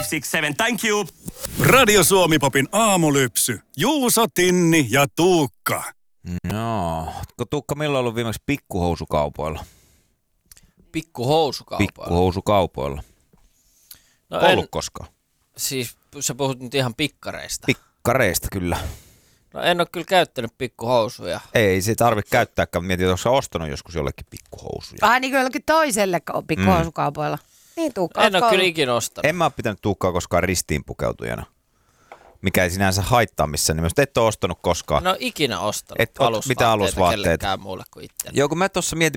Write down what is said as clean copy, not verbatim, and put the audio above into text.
567, thank you. Radio Suomi-popin aamulypsy. Juuso, Tinni ja Tuukka. No, Tuukka, milloin on ollut viimeksi pikkuhousukaupoilla? Pikkuhousukaupoilla? No ollut koskaan? Siis sä puhut nyt ihan pikkareista. Pikkareista, kyllä. No en ole kyllä käyttänyt pikkuhousuja. Ei se tarvitse käyttääkään. Mietin, että onko sä ostanut joskus jollekin pikkuhousuja. Niin kuin jollekin toiselle pikkuhousukaupoilla. Niin, Tuukka. En ole kyllä ikinä ostanut. En mä ole pitänyt Tuukkaa koskaan ristiinpukeutujana. Mikä ei sinänsä haittaa missään nimessä. Et ole ostanut koskaan. No ikinä ostanut mitä alusvaatteita? kellekään muulle kuin itselle. Joo, kun mä tuossa